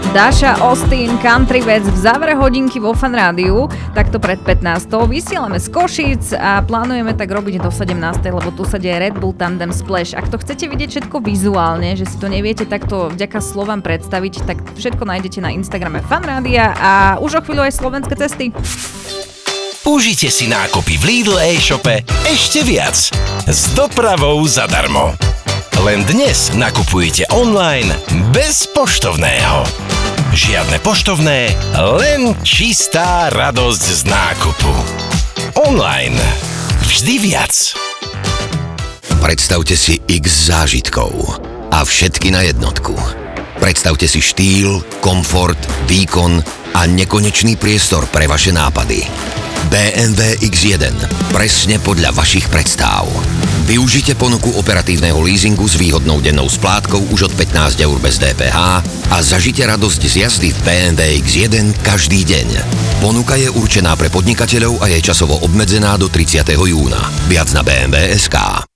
Dasha Austin, country vec v závere hodinky vo Fan Rádiu, takto pred 15. Vysielame z Košíc a plánujeme tak robiť do 17. lebo tu sa deje Red Bull Tandem Splash. Ak to chcete vidieť všetko vizuálne, že si to neviete takto vďaka slovám predstaviť, tak všetko nájdete na Instagrame Fan Rádia a už o chvíľu aj slovenské cesty. Užite si nákupy v Lidl e-shope ešte viac. S dopravou zadarmo. Len dnes nakupujete online bez poštovného. Žiadne poštovné, len čistá radosť z nákupu. Online. Vždy viac. Predstavte si x zážitkov a všetky na jednotku. Predstavte si štýl, komfort, výkon a nekonečný priestor pre vaše nápady. BMW X1. Presne podľa vašich predstáv. Využite ponuku operatívneho leasingu s výhodnou dennou splátkou už od 15 € bez DPH a zažite radosť z jazdy v BMW X1 každý deň. Ponuka je určená pre podnikateľov a je časovo obmedzená do 30. júna. Viac na BMW.sk.